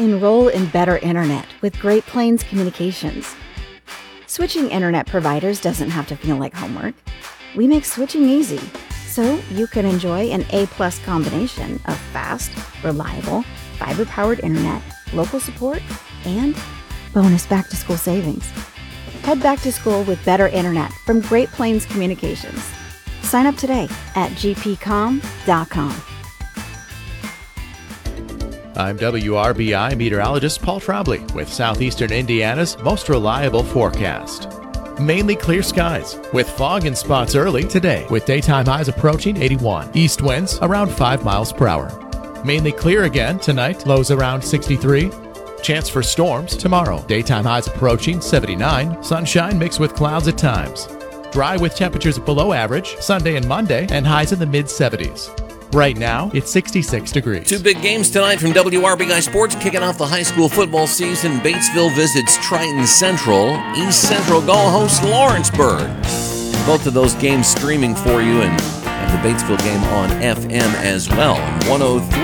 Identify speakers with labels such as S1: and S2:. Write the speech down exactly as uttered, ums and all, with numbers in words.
S1: Enroll in better internet with Great Plains Communications. Switching internet providers doesn't have to feel like homework. We make switching easy, so you can enjoy an A-plus combination of fast, reliable, fiber-powered internet, local support, and bonus back-to-school savings. Head back to school with better internet from Great Plains Communications. Sign up today at g p com dot com.
S2: I'm W R B I meteorologist Paul Trombley with Southeastern Indiana's most reliable forecast. Mainly clear skies with fog in spots early today with daytime highs approaching eighty-one. East winds around five miles per hour. Mainly clear again tonight, lows around sixty-three. Chance for storms tomorrow. Daytime highs approaching seventy-nine. Sunshine mixed with clouds at times. Dry with temperatures below average Sunday and Monday and highs in the mid seventies. Right now, it's sixty-six degrees.
S3: Two big games tonight from W R B I Sports. Kicking off the high school football season, Batesville visits Triton Central. East Central Gull hosts Lawrenceburg. Both of those games streaming for you, and the Batesville game on F M as well. one oh three